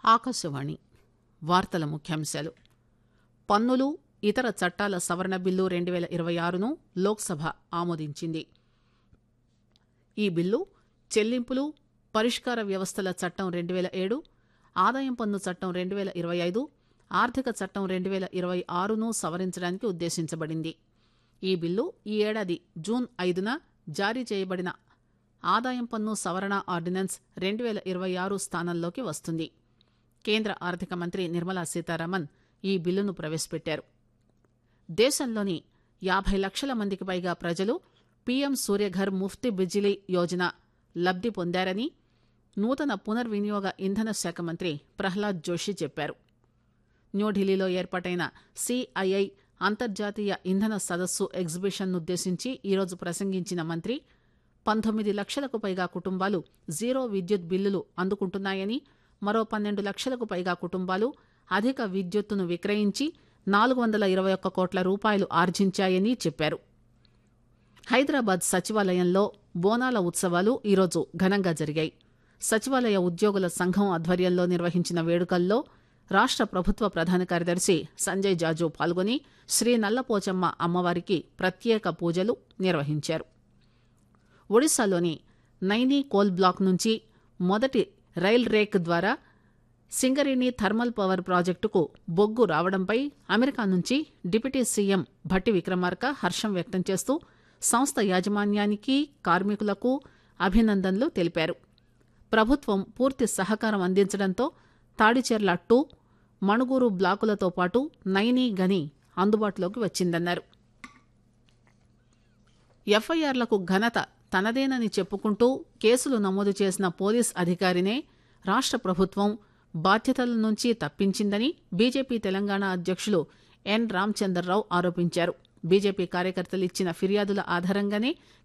ఆకాశవాణి వార్తల ముఖ్యాంశాలు. పన్నులు ఇతర చట్టాల సవరణ బిల్లు 2026ను లోక్సభ ఆమోదించింది. ఈ బిల్లు చెల్లింపులు పరిష్కార వ్యవస్థల చట్టం 2007, ఆదాయం పన్ను చట్టం 2025, ఆర్థిక చట్టం 2026ను సవరించడానికి ఉద్దేశించబడింది. ఈ బిల్లు ఈ ఏడాది జూన్ 5న జారీ చేయబడిన ఆదాయం పన్ను సవరణ ఆర్డినెన్స్ 2026 స్థానంలోకి వస్తుంది. కేంద్ర ఆర్థిక మంత్రి నిర్మలా సీతారామన్ ఈ బిల్లును ప్రవేశపెట్టారు. దేశంలోని 50 లక్షల మందికి పైగా ప్రజలు పీఎం సూర్యఘర్ ముఫ్తీ బిజిలీ యోజన లబ్ది పొందారని నూతన పునర్వినియోగ ఇంధన శాఖ మంత్రి ప్రహ్లాద్ జోషి చెప్పారు. న్యూఢిల్లీలో ఏర్పాటైన సిఐఐ అంతర్జాతీయ ఇంధన సదస్సు ఎగ్జిబిషన్నుద్దేశించి ఈరోజు ప్రసంగించిన మంత్రి 19 లక్షలకు పైగా కుటుంబాలు జీరో విద్యుత్ బిల్లులు అందుకుంటున్నాయని, మరో 12 లక్షలకు పైగా కుటుంబాలు అధిక విద్యుత్తును విక్రయించి 421 కోట్ల రూపాయలు ఆర్జించాయని చెప్పారు. హైదరాబాద్ సచివాలయంలో బోనాల ఉత్సవాలు ఈరోజు ఘనంగా జరిగాయి. సచివాలయ ఉద్యోగుల సంఘం ఆధ్వర్యంలో నిర్వహించిన వేడుకల్లో రాష్ట ప్రభుత్వ ప్రధాన కార్యదర్శి సంజయ్ జాజు పాల్గొని శ్రీ నల్లపోచమ్మ అమ్మవారికి ప్రత్యేక పూజలు నిర్వహించారు. ఒడిశాలోని నైనీ కోల్ బ్లాక్ నుంచి మొదటి రైల్ రేక్ ద్వారా సింగరేణి థర్మల్ పవర్ ప్రాజెక్టుకు బొగ్గు రావడంపై అమెరికా నుంచి డిప్యూటీ సీఎం భట్టి విక్రమార్క హర్షం వ్యక్తం చేస్తూ సంస్థ యాజమాన్యానికి, కార్మికులకు అభినందనలు తెలిపారు. ప్రభుత్వం పూర్తి సహకారం అందించడంతో తాడిచెర్ల 2, మణుగూరు బ్లాకులతో పాటు నైనీ గని అందుబాటులోకి వచ్చిందన్నారు. ఎఫ్ఐఆర్లకు ఘనత తనదేనని చెప్పుకుంటూ కేసులు నమోదు చేసిన పోలీస్ అధికారినే రాష్ట ప్రభుత్వం బాధ్యతల నుంచి తప్పించిందని బీజేపీ తెలంగాణ అధ్యక్షులు ఎన్ రామచంద్రరావు ఆరోపించారు. బీజేపీ కార్యకర్తలు ఇచ్చిన ఫిర్యాదుల ఆధారంగానే